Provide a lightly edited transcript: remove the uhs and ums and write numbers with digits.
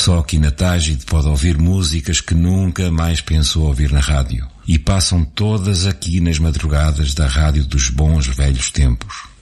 Só aqui na Tágide pode ouvir músicas que nunca mais pensou ouvir na rádio. E passam todas aqui nas madrugadas da rádio dos bons velhos tempos.